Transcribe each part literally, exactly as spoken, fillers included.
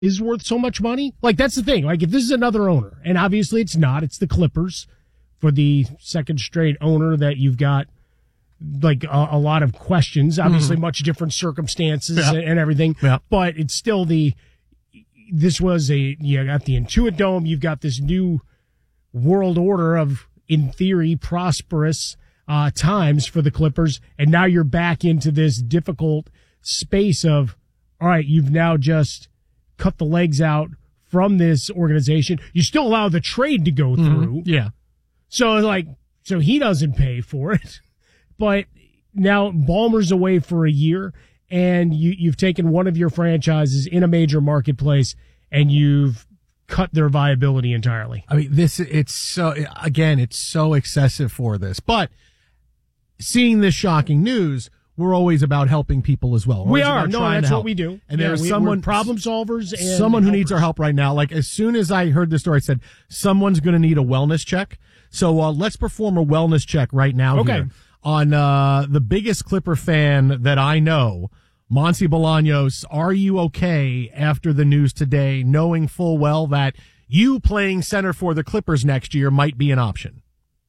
is worth so much money? Like, that's the thing. Like, if this is another owner, and obviously it's not, it's the Clippers for the second straight owner that you've got, like, a, a lot of questions, obviously mm-hmm. much different circumstances yeah. and, and everything, yeah. but it's still the, this was a, you got the Intuit Dome, you've got this new world order of, in theory, prosperous uh, times for the Clippers, and now you're back into this difficult space of, all right, you've now just cut the legs out from this organization. You still allow the trade to go through. Mm, yeah. So, like, so he doesn't pay for it, but now Ballmer's away for a year, and you, you've taken one of your franchises in a major marketplace, and you've cut their viability entirely. I mean, this, it's so, again, it's so excessive for this. But seeing this shocking news, we're always about helping people as well. We're we are. No, that's what we do. And yeah, there's we, someone, problem solvers, and someone who helpers. needs our help right now. Like, as soon as I heard this story, I said, someone's going to need a wellness check. So uh, let's perform a wellness check right now okay. here on uh, the biggest Clipper fan that I know, Monty Bolaños. Are you okay after the news today, knowing full well that you playing center for the Clippers next year might be an option?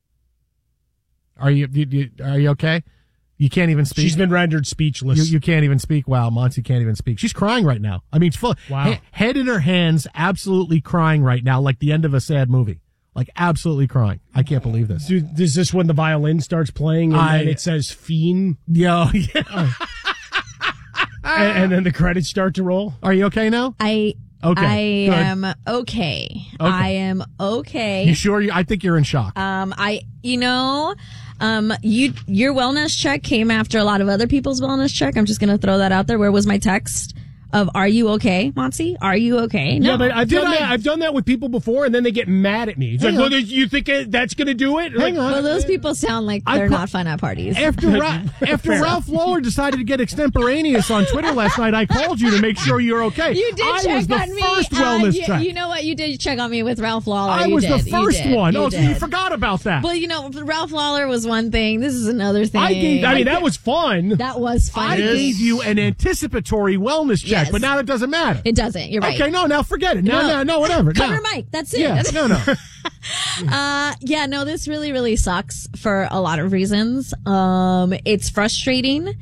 Are you, you, you are you okay? You can't even speak. She's been rendered speechless. You, you can't even speak. Wow, Monty can't even speak. She's crying right now. I mean, it's full, wow. he, head in her hands, absolutely crying right now, like the end of a sad movie. Like, absolutely crying. I can't believe this. Dude, is this when the violin starts playing and I, then it says Fiend? Yo, yeah. Oh. and, and then the credits start to roll? Are you okay now? I okay, I good. am okay. okay. I am okay. You sure? You, I think you're in shock. Um, I, you know, um, you, your wellness check came after a lot of other people's wellness check. I'm just going to throw that out there. Where was my text of, are you okay, Monty? Are you okay? No. Yeah, but I've Did done I? that. I've done that with people before, and then they get mad at me. It's Hang like, on. well, you think it, that's going to do it? Hang like, on. Well, those people sound like I they're pro- not fun at parties. After Ra- after Ralph Lawler decided to get extemporaneous on Twitter last night, I called you to make sure you're okay. You did I check was the on me. first Uh, wellness you, check. you know what? You did check on me with Ralph Lawler. I you was did. the first you did. one. You oh, did. so you forgot about that. Well, you know, Ralph Lawler was one thing. This is another thing. I gave- I mean, that was fun. That was fun. I gave you an anticipatory wellness check, Yes. but now it doesn't matter. It doesn't. You're right. Okay, no, now forget it. No, No. no, no, whatever. Cover no. Mike. That's it. Yeah, no, no. Uh, yeah, no, this really, really sucks for a lot of reasons. Um, it's frustrating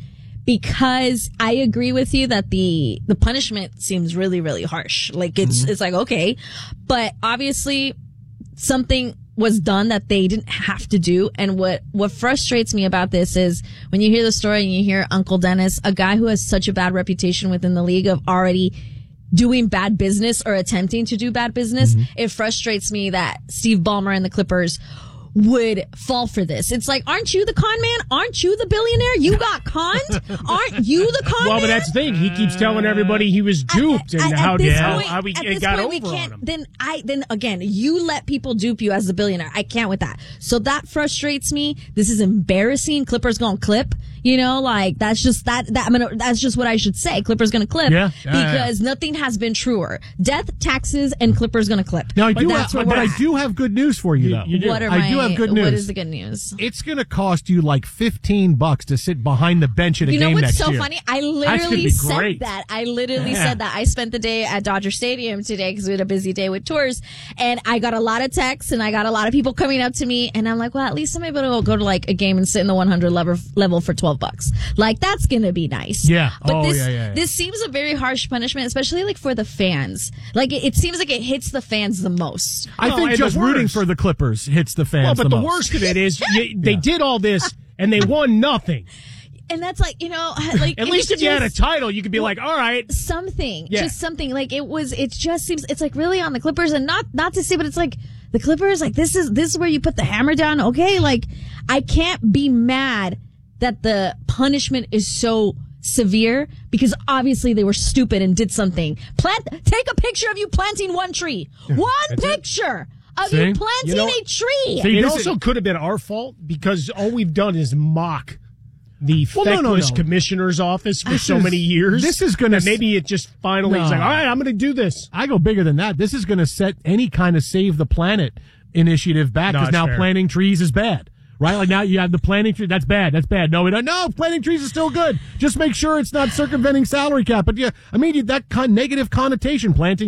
because I agree with you that the, the punishment seems really, really harsh. Like it's, Mm-hmm. it's like, okay, but obviously something was done that they didn't have to do. And what, what frustrates me about this is when you hear the story and you hear Uncle Dennis, a guy who has such a bad reputation within the league of already doing bad business or attempting to do bad business, mm-hmm. it frustrates me that Steve Ballmer and the Clippers would fall for this. It's like, aren't you the con man? Aren't you the billionaire? You got conned? Aren't you the con well, man? but that's the thing. He keeps telling everybody he was duped At- and at- how, at this how, point- how we at it this got point, over we can't, on him. Then I, then again, you let people dupe you as the billionaire. I can't with that. So that frustrates me. This is embarrassing. Clippers gonna clip. You know, like that's just that. That I'm gonna. That's just what I should say. Clippers gonna clip. Yeah, yeah, because yeah. nothing has been truer. Death, taxes, and Clippers gonna clip. Now, I But do, that's have, where but we're I at. do have good news for you, You- though. you do. What are I my, do have good news. What is the good news? It's going to cost you like fifteen bucks to sit behind the bench at a You know game what's next so year. funny? I gonna literally be said great. that. I literally Yeah. said that. I spent the day at Dodger Stadium today because we had a busy day with tours, and I got a lot of texts and I got a lot of people coming up to me, and I'm like, well, at least I'm able to go to like a game and sit in the one hundred level level for twelve bucks. Like that's gonna be nice. Yeah. But Oh, this yeah, yeah, yeah. this seems a very harsh punishment, especially like for the fans. Like it, it seems like it hits the fans the most. I Well, think and just the rooting worst- for the Clippers hits the fans Well, but the, the, most. worst of it is you, they did all this and they won nothing. And that's like, you know, like At it least was if you had a just- title, you could be like, all right. something, Yeah. just something. Like it was, it just seems, it's like really on the Clippers, and not, not to say, but it's like the Clippers, like this is, this is where you put the hammer down. Okay. Like I can't be mad that the punishment is so severe because obviously they were stupid and did something. Plant, take a picture of you planting one tree. One picture of See? you planting You know- a tree. See, It this also is- could have been our fault because all we've done is mock the Well, no, no, feckless no. commissioner's office for This so is- many years. this is gonna that maybe it just finally is No. like, all right, I'm going to do this. I go bigger than that. This is going to set any kind of Save the Planet initiative back No, because it's now fair. planting trees is bad. right? Like now you have the planting tree. That's bad. That's bad. No, we don't. No, planting trees is still good. Just make sure it's not circumventing salary cap. But yeah, I mean, that con- negative connotation, planting